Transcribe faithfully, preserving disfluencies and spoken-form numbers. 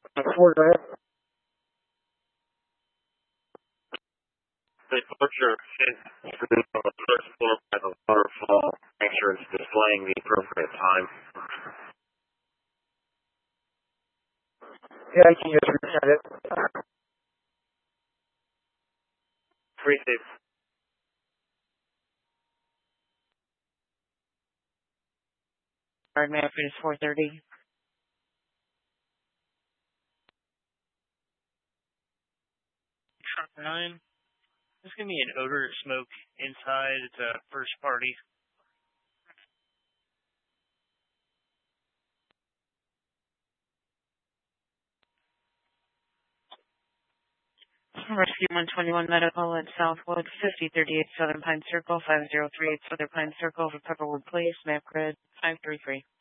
Four, go ahead. The torture is on the first floor by the waterfall. Make sure it's displaying the appropriate time. Yeah, you can just reset it. Three six. Alright, Manfred is four thirty. Truck nine. There's going to be an odor of smoke inside. It's a first party. Rescue one twenty-one Medical at Southwood, fifty thirty-eight Southern Pine Circle, five zero three eight Southern Pine Circle for Pepperwood Place, map grid five three three.